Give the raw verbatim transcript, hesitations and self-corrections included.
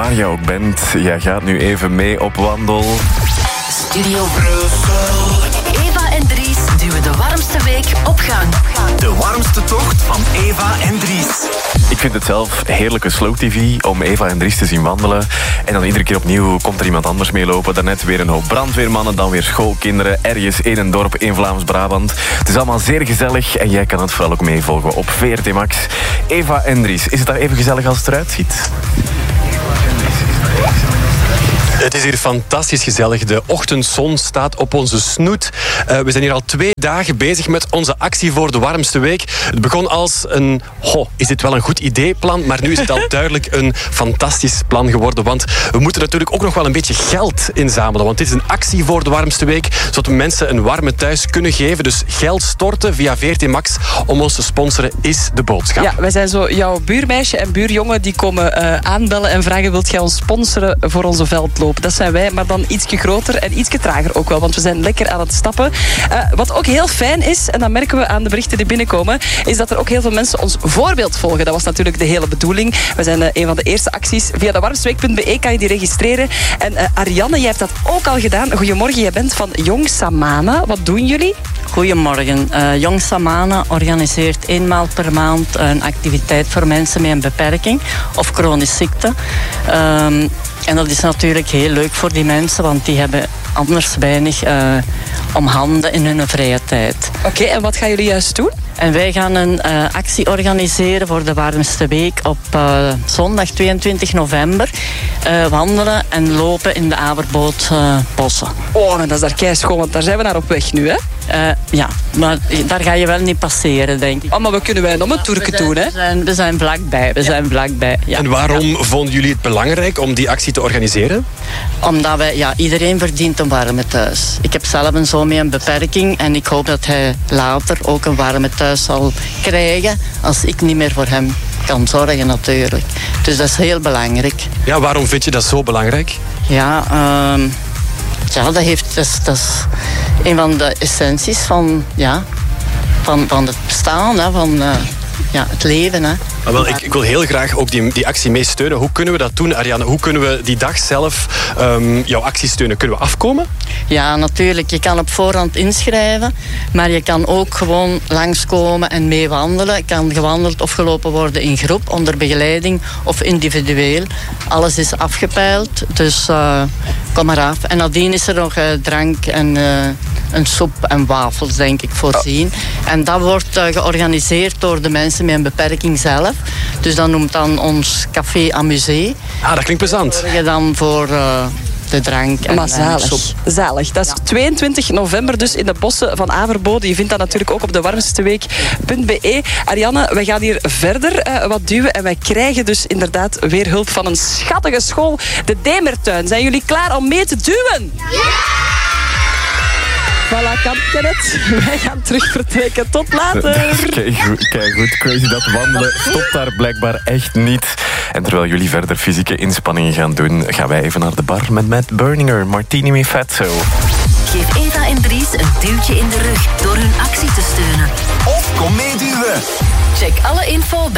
waar je ook bent, jij gaat nu even mee op wandel. Studio Brussel. Eva en Dries duwen de warmste week op gang. De warmste tocht van Eva en Dries. Ik vind het zelf heerlijke slow tv om Eva en Dries te zien wandelen. En dan iedere keer opnieuw komt er iemand anders meelopen. Daarnet weer een hoop brandweermannen, dan weer schoolkinderen. Ergens in een dorp in Vlaams-Brabant. Het is allemaal zeer gezellig en jij kan het vooral ook meevolgen op V R T Max. Eva en Dries, is het daar even gezellig als het eruit ziet? Het is hier fantastisch gezellig. De ochtendzon staat op onze snoet. Uh, we zijn hier al twee dagen bezig met onze actie voor de warmste week. Het begon als een, goh, is dit wel een goed idee plan? Maar nu is het al duidelijk een fantastisch plan geworden. Want we moeten natuurlijk ook nog wel een beetje geld inzamelen. Want dit is een actie voor de warmste week. Zodat we mensen een warme thuis kunnen geven. Dus geld storten via V R T Max om ons te sponsoren is de boodschap. Ja, wij zijn zo jouw buurmeisje en buurjongen die komen uh, aanbellen en vragen: wilt jij ons sponsoren voor onze veldloop? Dat zijn wij, maar dan ietsje groter en ietsje trager ook wel, want we zijn lekker aan het stappen. Uh, wat ook heel fijn is, en dat merken we aan de berichten die binnenkomen, is dat er ook heel veel mensen ons voorbeeld volgen. Dat was natuurlijk de hele bedoeling. We zijn uh, een van de eerste acties. Via de warmsteweek punt b e kan je die registreren. En uh, Arianne, jij hebt dat ook al gedaan. Goedemorgen, jij bent van Jong Samana. Wat doen jullie? Goedemorgen. Uh, Jong Samana organiseert eenmaal per maand een activiteit voor mensen met een beperking of chronische ziekte. Um, En dat is natuurlijk heel leuk voor die mensen, want die hebben anders weinig uh, om handen in hun vrije tijd. Oké, okay, en wat gaan jullie juist doen? En wij gaan een uh, actie organiseren voor de warmste week op uh, zondag tweeëntwintig november. Uh, wandelen en lopen in de Averboot uh, bossen. Oh, maar dat is daar keischoon, want daar zijn we naar op weg nu, hè? Uh, ja, maar daar ga je wel niet passeren, denk ik. Oh, maar we kunnen wij nog een toerke doen, hè? We zijn, we zijn vlakbij, we ja. zijn vlakbij. Ja. En waarom ja. vonden jullie het belangrijk om die actie te organiseren? Omdat wij, ja, iedereen verdient een warme thuis. Ik heb zelf een zoon met een beperking en ik hoop dat hij later ook een warme thuis zal krijgen als ik niet meer voor hem kan zorgen, natuurlijk. Dus dat is heel belangrijk. Ja, waarom vind je dat zo belangrijk? Ja, um, ja dat, heeft, dat, is, dat is een van de essenties van, ja, van, van het bestaan, hè, van uh, ja, het leven. Hè. Maar wel, ik, ik wil heel graag ook die, die actie mee steunen. Hoe kunnen we dat doen, Ariane? Hoe kunnen we die dag zelf um, jouw actie steunen? Kunnen we afkomen? Ja, natuurlijk. Je kan op voorhand inschrijven, maar je kan ook gewoon langskomen en mee wandelen. Het kan gewandeld of gelopen worden in groep, onder begeleiding of individueel. Alles is afgepeild, dus uh, kom maar af. En nadien is er nog uh, drank en uh, een soep en wafels, denk ik, voorzien. Oh. En dat wordt uh, georganiseerd door de mensen met een beperking zelf. Dus dat noemt dan ons Café Amusé. Ah, dat klinkt plezant. Zorg je dan voor uh, de drank en, maar zalig, en soep. Zalig. Dat is ja. tweeëntwintig november dus in de bossen van Averboden. Je vindt dat natuurlijk ook op de warmsteweek punt b e. Arianne, wij gaan hier verder uh, wat duwen en wij krijgen dus inderdaad weer hulp van een schattige school, de Demertuin. Zijn jullie klaar om mee te duwen? Ja! Voilà, kan je het? Wij gaan terug vertrekken. Tot later. Kijk goed, kijk goed. Crazy, dat wandelen stopt daar blijkbaar echt niet. En terwijl jullie verder fysieke inspanningen gaan doen, gaan wij even naar de bar met Matt Berninger, Martini Mi Fatso. Geef Eva en Dries een duwtje in de rug door hun actie te steunen. Of kom meeduwen. Check alle info bij